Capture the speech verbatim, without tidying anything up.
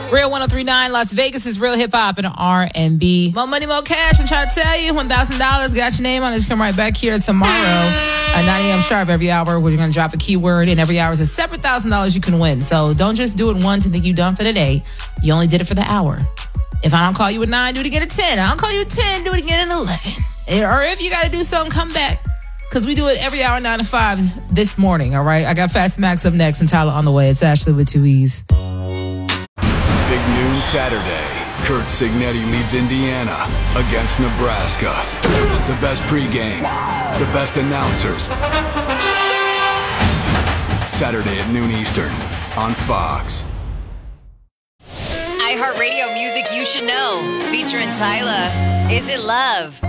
Real one oh three point nine Las Vegas is real hip hop and R and B. More money, more cash. I'm trying to tell you, one thousand dollars. Got your name on it. Just come right back here tomorrow at nine a.m. sharp every hour. We're going to drop a keyword, and every hour is a separate one thousand dollars you can win. So don't just do it once and think you're done for the day. You only did it for the hour. If I don't call you at nine, do it again at ten. I don't call you at ten, do it again at eleven. Or if you got to do something, come back. Because we do it every hour, nine to five this morning, all right? I got Fast Max up next and Tyler on the way. It's Ashley with two E's. Big noon Saturday. Kurt Signetti leads Indiana against Nebraska. The best pregame, the best announcers. Saturday at noon Eastern on Fox. iHeartRadio music you should know. Featuring Tyler. Is It Love?